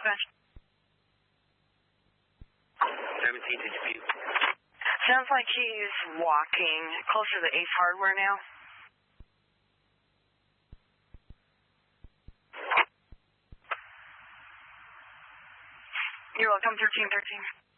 dispatch. 17 to Dubuque. Sounds like he's walking closer to Ace Hardware now. You're welcome, 1313.